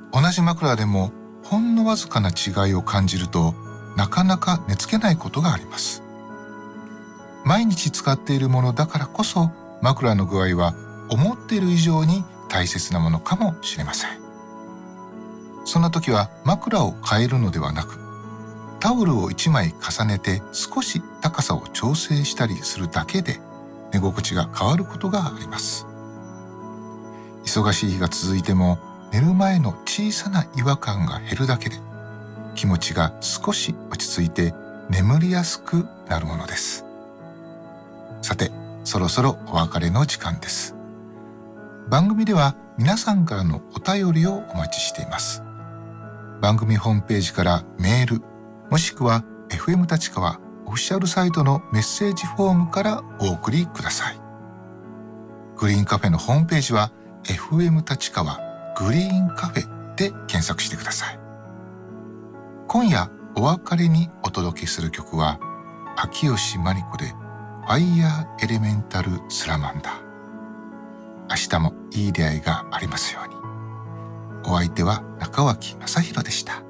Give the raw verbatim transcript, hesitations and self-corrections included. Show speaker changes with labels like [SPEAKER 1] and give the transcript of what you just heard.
[SPEAKER 1] 同じ枕でもほんのわずかな違いを感じるとなかなか寝つけないことがあります。毎日使っているものだからこそ枕の具合は思っている以上に大切なものかもしれません。そんな時は枕を変えるのではなく、タオルをいちまい重ねて少し高さを調整したりするだけで寝心地が変わることがあります。忙しい日が続いても寝る前の小さな違和感が減るだけで気持ちが少し落ち着いて眠りやすくなるものです。さて、そろそろお別れの時間です。番組では皆さんからのお便りをお待ちしています。番組ホームページからメール、もしくは エフエム 立川オフィシャルサイトのメッセージフォームからお送りください。グリーンカフェのホームページは エフエム 立川グリーンカフェで検索してください。今夜お別れにお届けする曲は秋吉真理子でファイヤーエレメンタルスラマンダー。明日もいい出会いがありますように。お相手は中脇正弘でした。